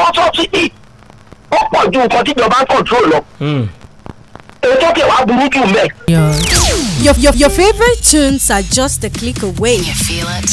subsidy ó pọ̀ ju nǹkan tíjọba ń control lọ. ètò kẹwàá burú jù mẹ́. Your favorite tunes are just a click away. You feel it.